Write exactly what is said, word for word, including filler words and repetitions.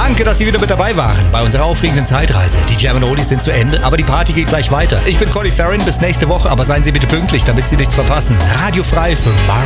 Danke, dass Sie wieder mit dabei waren bei unserer aufregenden Zeitreise. Die Jam and Oldies sind zu Ende, aber die Party geht gleich weiter. Ich bin Conny Farron, bis nächste Woche, aber seien Sie bitte pünktlich, damit Sie nichts verpassen. Radio frei für Mark